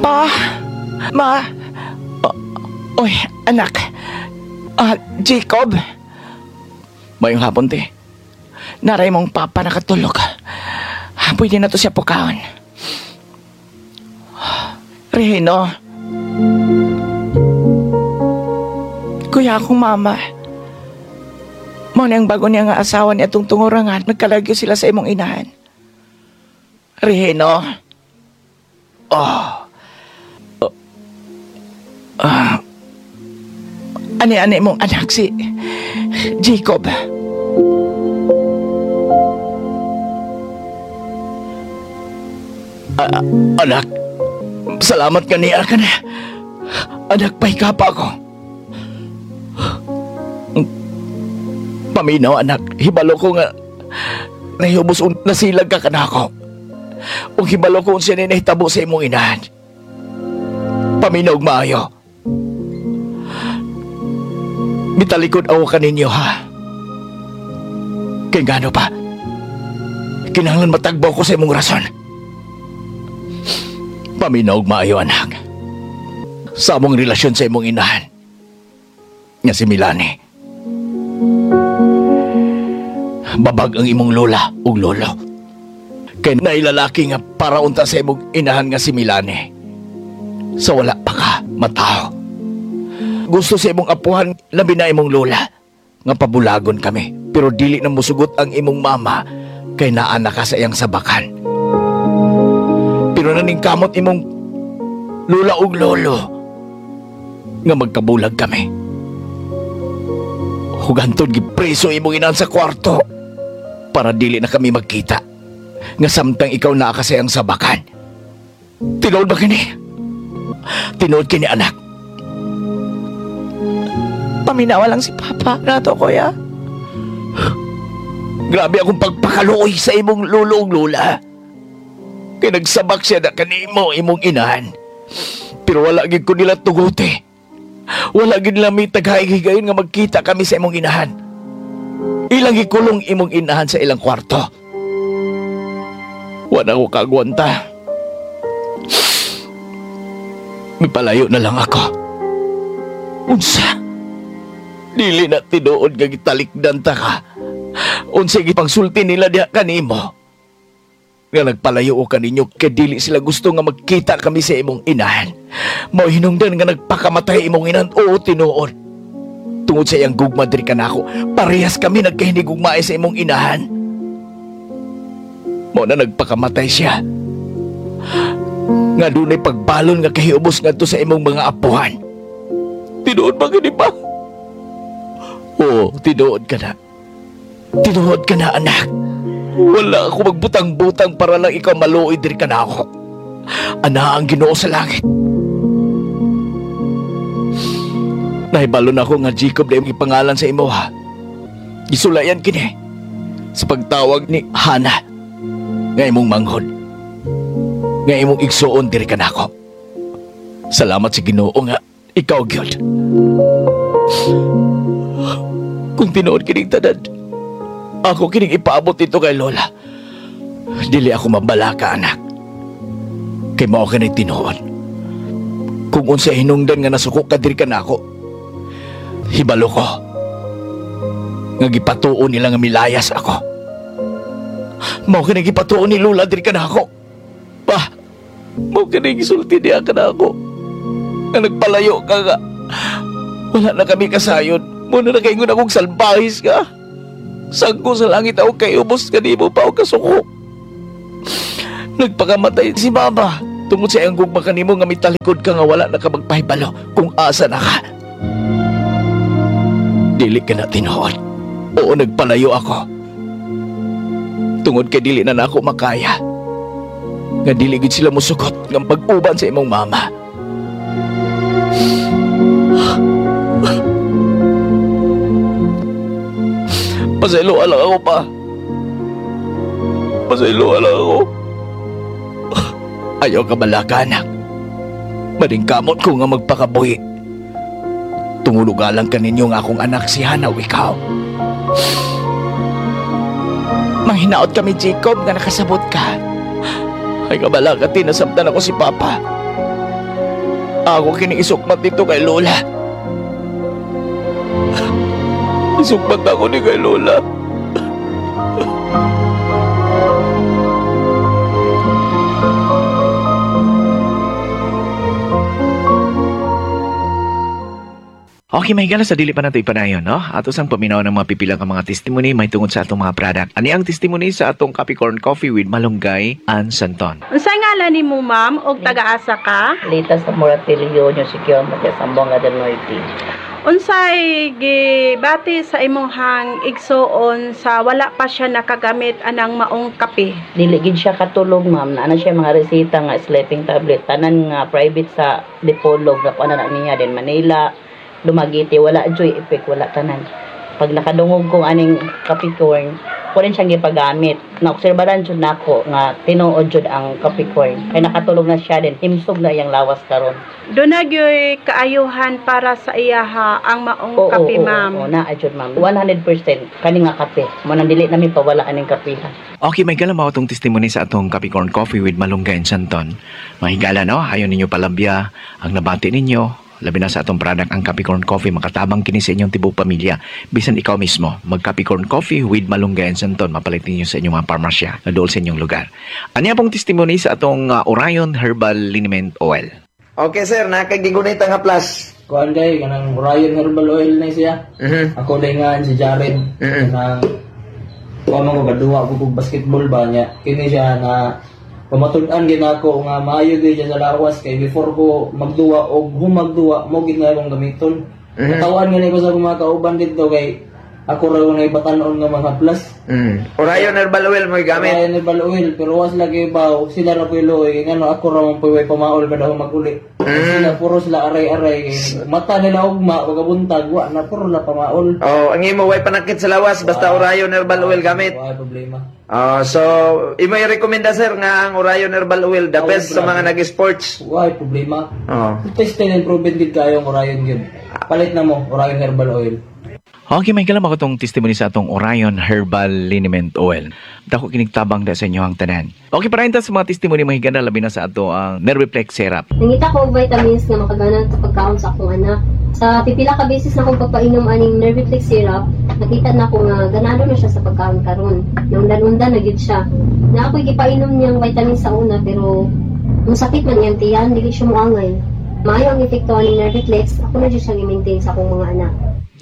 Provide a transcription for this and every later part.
Pa, ma, oy, anak. Jacob. Mayong hapon, te. Naray mong papa nakatulog. Pwede na to siya pukaon. Rehino. Kuya akong mama. Mo na ang bago niya nga asawa niya itong tungurangan. Nagkalagyo sila sa imong inahan. Rehino. Ani-ani mong anak si Jacob. Anak, salamat ka niya ka na. Anak, paika pa ako. Paminaw, anak, hibalo ko nga nahihubos nasilag ka na ako. O hibalo ko siya na nahitabo sa imong inahan. Paminaw maayo. Mitalikod ako kaninyo, ha? Kaya gano pa? Kinahanglan matagbaw ko sa imong rason. Paminaw maayo, anak. Sa among relasyon sa imong inahan. Nga si Milani. Babag ang imong lola ug lolo. Kaya nailalaki nga para unta sa imong inahan nga si Milani. Sa wala pa ka, matao. Gusto sa imong apuhan, labi na imong lola. Nga pabulagon kami. Pero dili na musugot ang imong mama. Kay naana ka sa iyang sabakan. Pero naning kamot imong lola ug lolo. Nga magkabulag kami. Hugantod gipreso imong inan sa kwarto. Para dili na kami magkita. Nga samtang ikaw naa ka sa iyang sabakan. Tinood ba kini? Tinood kini, anak. Paminawa lang si Papa. Nato, kuya. Grabe akong pagpakaluoy sa imong lolo ug lola. Kaya nagsabak siya na kanimo imong inahan. Pero wala gid ko nila tuguti. Wala gid nila may taghaig-higayon nga magkita kami sa imong inahan. Ilang ikulong imong inahan sa ilang kwarto. Wala ko kagwanta. Mipalayo na lang ako. Unsa? Dili na tinuod nga gitalikdan ta ka. Unsa gipangsulti nila diha kanimo. Nga nagpalayo o kaninyo kay dili sila gusto nga magkita kami sa imong inahan. Mao hinungdan nga nagpakamatay imong inahan. Oo, tinuod. Tungod sa iyang gugma diri kanako, parehas kami nagkahinigugmaay sa imong inahan. Mao na nagpakamatay siya. Nga dunay pagbalon nga kahiubos ngadto sa imong mga apuhan. Tinuod ba gani ba? Oo, tinuod ka na. Tinuod ka na, anak. Wala ako magbutang-butang para lang ikaw maluoy diri ka na ako. Ana ang Ginoo sa langit. Nahibalo na ako nga Jacob na yung ipangalan sa imo, ha. Gisulayan kini sa pagtawag ni Hana nga imong manghod. Nga imong igsuon diri ka na ako. Salamat sa Ginoo nga ikaw gyud. Kung tinuod kining tanan, ako kining ipaabot ito kay Lola. Dili ako mabalaka, anak. Kay mao ka na tinuod. Kung unsa hinungdan nga nasuko ka diri ka na ako, hibalo ko. Nga gipatuon nila nga milayas ako. Mao ka na gipatuon ni Lola diri ka na ako. Pa, mao ka na gisulti niya ka na ako. Nga nagpalayo ka nga. Wala na kami kasayon. Muna na kaingon akong salbahis ka. Sangko sa langit ako kay ubos ka mo pa ako kasuko. Nagpakamatay si Mama. Tungod sa iyang gugma kanimo nga mitalikod ka nga wala na ka magpahibalo kung asa na ka. Dili ka na tinuod. Oo, nagpalayo ako. Tungod kay dili na ako makaya. Nga dili gid sila musugot nga pag-uban sa imong mama. Pasaylo lang ako, pa. Pasaylo lang ako. Ayaw ka balaka, anak. Maringkamot ko nga magpakabuhi. Tungulugalang ka ninyo nga akong anak si Hana o ikaw. Manghinaot kami, Jacob, nga nakasabot ka. Ay kabalaka, tinasabtan ako si Papa. Ako kini isukmat dito kay Lola. Isukmat ako ni kay Lola. Okay, may gala sa dili pa nato ipanayon, no? Ato sang paminaw ng mga pipilang ang mga testimony may tungod sa atong mga product. Ani ang testimony sa atong Capricorn Coffee with Malunggay and Santon. Unsay ngalan nimo ma'am og taga-asa ka? Lita sa Moratelio, New Secure, Matias, Sambonga del Norte. Unsay gibati sa imong igsuon sa wala pa siya nakagamit anang maong kape? Dili gid siya katulog, ma'am. Naana siya mga resita nga sleeping tablet. Tanan nga private sa Dipolog na kuana na niya din Manila. Dumagiti, wala joy effect, wala tanan. Pag nakadungog kong aning Capricorn, ko rin siyang gipagamit. Naobserbahan jud nako nga tinuod jud ang Capricorn. Kay nakatulog na siya din, himsog na iyang lawas karon. Doon nagyoy kaayuhan para sa iyaha ang maong kape, ma'am. Oo, naa jud, ma'am. 100% kani nga kape. Mo nang dili nami pawala aning kapihan. Okay, may gala mao tong testimony sa atong Capricorn Coffee with Malunggay and Santon. Mahigala, no? Ayaw ninyo palabya ang nabati ninyo. Labi na sa atong product ang Capricorn Coffee, makatabang kini sa inyong tibok pamilya. Bisan ikaw mismo, mag Capricorn Coffee with Malunggay and Santon, mapalit ninyo sa inyong mga parmasya na dool sa inyong lugar. Ano pong testimony sa atong Orion Herbal Liniment Oil? Okay sir, nakagigunit nga plus. Kuan kay kanang Orion Herbal Oil na siya. Ako day nga si Jared. Kanang kuan mo gaduwa ko kog basketball ba niya. Kini siya na pamatud-an gid ako nga maayo gid siya sa lawas kay before ko magduwa og humagduwa mo gid nga akong gamiton. Katawan nga ko sa mga kauban dito kay ako raw na ibatanon nga mga plus. Orion Herbal Oil mo gamit. Orion Herbal Oil pero was lagi ba sila ra ko iloy ngano ako raw mo puy pamaol kada maguli. Sila puro sila aray-aray mata nila ugma ug buntag wa na puro la pamaol. Oh, ang imo way panakit sa lawas basta Orion Herbal Oil gamit. Wala problema. So imo i-rekomenda sir nga ang Orion Herbal Oil the best sa mga nag-sports. Wala problema. Oh. Testing and proven gid kayo ang Orion gyud. Palit na mo Orion Herbal Oil. Okay, may kalam ako itong testimony sa atong Orion Herbal Liniment Oil. Dako kinigtabang da sa inyo ang tanan. Okay, para sa mga testimony mahigana labi na sa ato ang Nerviplex Syrup. Nangita ko og vitamins nga makagana sa pagkaon sa akong anak. Sa pipila ka beses na akong pagpainom aning Nerviplex Syrup, nakita na ko nga ganado na siya sa pagkaon karon. Naundan-undan na gyud siya. Na ako'y gipainom niyang vitamins sa una pero masakit man iyang tiyan, dili siya moangay. Maayo ang epekto aning Nerviplex, ako na gyud siya i-maintain sa akong mga anak.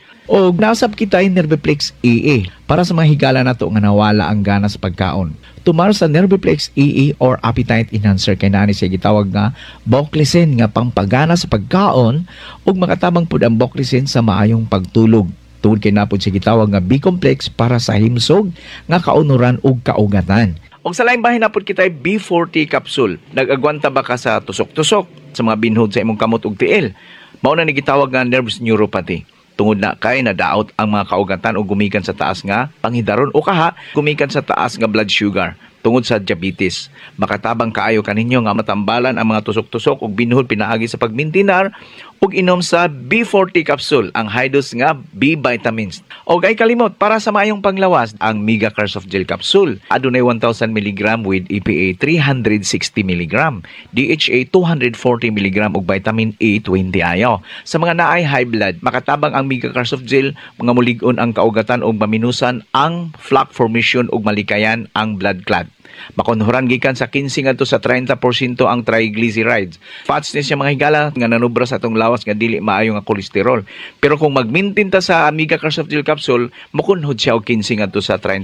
O nasab kita yung Nerviplex EE para sa mga higala na to nga nawala ang gana sa pagkaon. Tumar sa Nerviplex EE or Appetite Enhancer kay nani siya gitawag nga Boclicin nga pampagana sa pagkaon ug makatabang pud ang Boclicin sa maayong pagtulog. Tungod kay napod siya gitawag nga B-complex para sa himsog nga kaunuran ug kaugatan. Og sa laing bahin napod kita B40 capsule. Nag-agwanta ba ka sa tusok-tusok sa mga binhod sa imong kamot ug tiil? Mao na ni gitawag nga nervous neuropathy. Tungod na kay nadaot ang mga kaugatan o gumikan sa taas nga panghidaron o kaha gumikan sa taas nga blood sugar tungod sa diabetes. Makatabang kaayo kaninyo nga matambalan ang mga tusok-tusok ug binhod pinaagi sa pagmintinar ug inom sa B40 capsule ang high dose nga B vitamins. Og ay kalimot para sa maayong panglawas ang Mega Cars of Gel capsule. Adunay 1000 mg with EPA 360 mg, DHA 240 mg ug vitamin A 20 ayo. Sa mga naay high blood, makatabang ang Mega Cars of Gel mga mulig-on ang kaugatan ug maminusan ang plaque formation ug malikayan ang blood clot. Makonhuran gikan sa 15 ngadto sa 30% ang triglycerides. Fats ni siya mga higala nga nanubra sa atong lawas nga dili maayo nga kolesterol. Pero kung magmintin ta sa Amiga Cars of Gel capsule, makunhod siya og 15 ngadto sa 30%.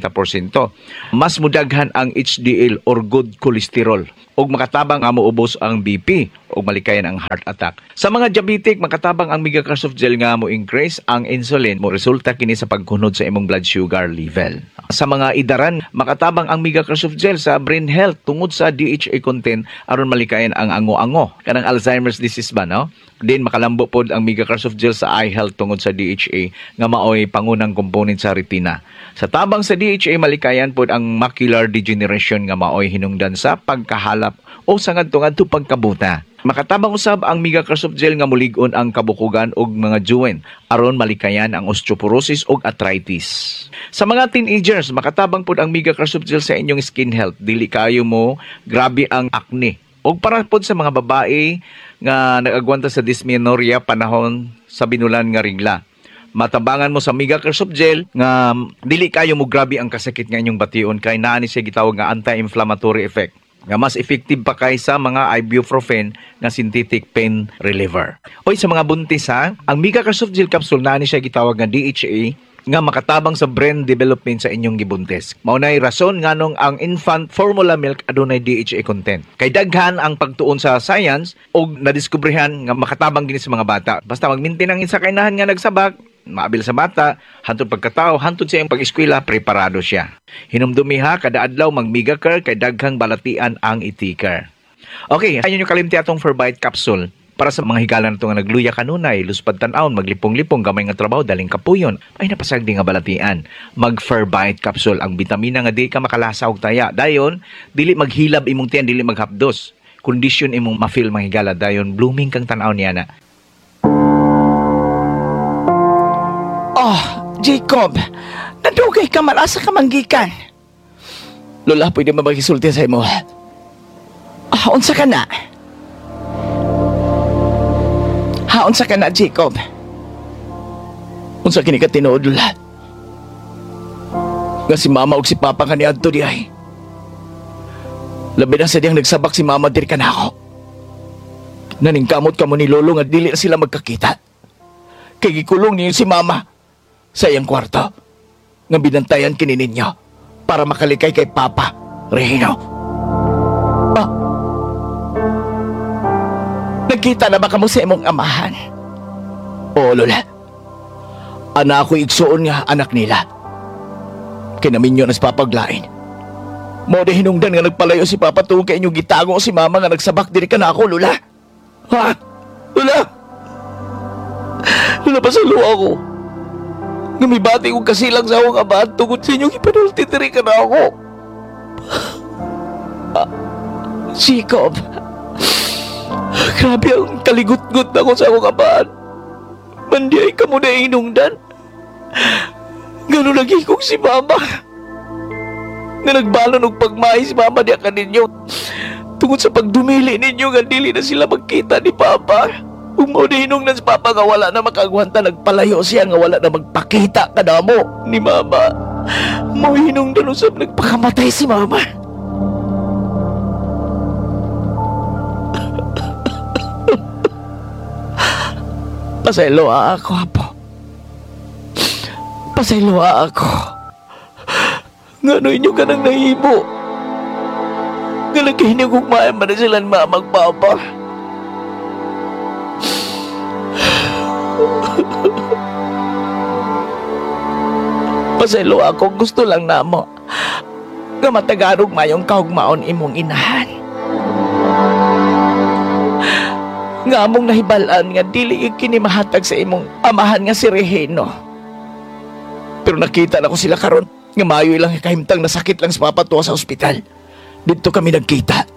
Mas mudaghan ang HDL or good cholesterol ug makatabang nga moubos ang BP ug malikayan ang heart attack. Sa mga diabetic, makatabang ang Mega Cars of Gel nga mo increase ang insulin mo resulta kini sa pagkunod sa imong blood sugar level. Sa mga idaran, makatabang ang Mega Cars of Gel sa brain health tungod sa DHA content aron malikayan ang ango-ango kanang Alzheimer's disease ba no? Din makalambo pod ang Mega Cars of Gel sa eye health tungod sa DHA nga maoy pangunang component sa retina. Sa tabang sa DHA malikayan pod ang macular degeneration nga maoy hinungdan sa pagkahalap o sa ngadto-ngadto pagkabuta. Makatabang usab ang Mega Cars of Gel nga mulig-on ang kabukugan og mga joint aron malikayan ang osteoporosis ug arthritis. Sa mga teenagers, makatabang pod ang Mega Cars of Gel sa inyong skin health. Dili kayo mo grabe ang acne ug para pod sa mga babae nga nagagwanta sa dysmenorrhea panahon sa binulan nga regla. Matabangan mo sa Megacare Soft Gel nga dili kayo mo grabe ang kasakit nga inyong bation kay naa ni siya gitawag nga anti-inflammatory effect nga mas effective pa kaysa mga ibuprofen nga synthetic pain reliever. Oy sa mga buntis ha, ang Megacare Soft Gel capsule naa ni siya gitawag nga DHA nga makatabang sa brain development sa inyong gibuntis. Maunay rason nganong ang infant formula milk adunay DHA content. Kay daghan ang pagtuon sa science og nadiskubrehan nga makatabang gini sa mga bata. Basta magmintin ang isa kainahan nga nagsabak, maabil sa bata, hantod pagkatao, hantod sa iyang pag-eskwela, preparado siya. Hinumdumi ha, kada adlaw mag Megacare kay daghang balatian ang itikar. Okay, ayun yung kalimti atong Ferbite capsule. Para sa mga higala na ito nga nagluya kanunay, luspad tan-aon, maglipong-lipong, gamay nga trabaho, daling kapuyon, ay napasagdi nga balatian. Mag-Ferbite capsule, ang bitamina nga di ka makalasa og taya. Dayon, dili maghilab imong tiyan, dili maghapdos. Kondisyon imong ma-feel mga higala, dayon, blooming kang tan-aon niya na. Oh, Jacob, nadugay ka malasa ka manggikan. Lola, pwede mabagisulti sa imo. Unsa ka na? Unsa ka na, Jacob? Unsa kini ka tinuod, Lola? Nga si mama ug si papa kaniadto di ay. Labi na sa diyang nagsabak si mama diri kanako. Naningkamot ka mo ni lolo nga dili na sila magkakita. Kay gikulong niyo si mama sa iyang kwarto nga binantayan kini ninyo para makalikay kay papa, Regino. Nagkita na ba kamo sa imong amahan? Oo, Lola. Ana ako igsuon nga anak nila. Kinaminyo na si papaglain. Mo de hinungdan nga nagpalayo si papa tuong kay inyong gitago si mama nga nagsabak diri ka na ako, Lola. Ha? Lola? Lola, pasalo ako. Ngumibati kong kasilang sa akong amahan tungod sa inyong ipanulti diri ka na ako. Jacob, Grabe ang kaligut-gut ako sa akong amahan. Mandiay ka mo na inungdan. Gano'n lagi kong si mama. Nga nagbalon og pagmahi si mama diya ka ninyo. Tungod sa pagdumili ninyo nga dili na sila magkita ni papa. Umaw na hinungdan si papa nga wala na makagwanta. Nagpalayo siya nga wala na magpakita ka na mo ni mama. Umaw hinungdan usap nagpakamatay si mama. pasaylo ako, apo. Pasaylo ako. Ngano inyo ka nang nahimo? Nga nagkahinig kong mayaman na sila mamagpapa. Pasaylo ako, gusto lang namo nga matagarog mayong kaugmaon imong inahan. Nga among nahibalaan nga dili kini mahatag sa imong amahan nga si Regino. Pero nakita na ko sila karon nga maayo ilang kahimtang nasakit lang sa papa tuwa sa ospital. Dito kami nagkita.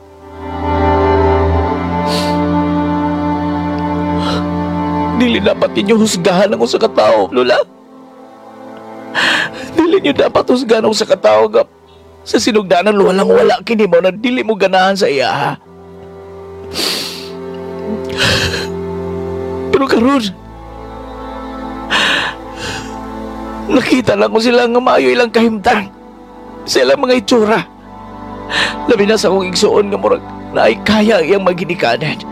Dili dapat ninyo husgahan ang usa ka tawo, Lola. Dili nyo dapat husgahan ang usa ka tawo nga sa sinugdanan walang-wala kini mo na dili mo ganahan sa iya, ha? Pero karon nakita lang ko sila nga maayo ilang kahimtang sa ilang mga itsura. Labi na sa akong igsuon nga murag na ay kaya iyang maginikanan.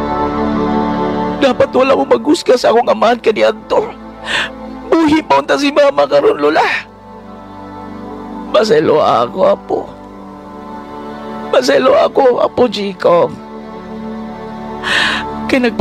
Dapat wala mo maghusga sa akong amahan kaniadto. Buhi pa unta si mama karon, Lola. Pasaylo ako, apo. Pasaylo ako, apo Jacob. Kaya